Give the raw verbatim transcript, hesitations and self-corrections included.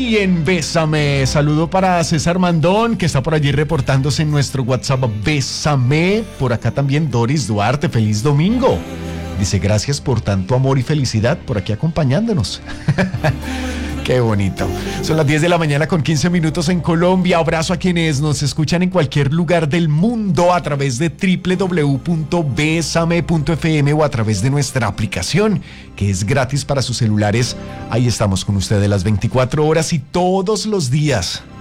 aquí en Bésame. Saludo para César Mandón, que está por allí reportándose en nuestro WhatsApp Bésame. Por acá también Doris Duarte, feliz domingo. Dice, gracias por tanto amor y felicidad por aquí acompañándonos. Qué bonito. Son las diez de la mañana con quince minutos en Colombia. Abrazo a quienes nos escuchan en cualquier lugar del mundo a través de doble u doble u doble u punto besame punto efe eme o a través de nuestra aplicación, que es gratis para sus celulares. Ahí estamos con ustedes las veinticuatro horas y todos los días.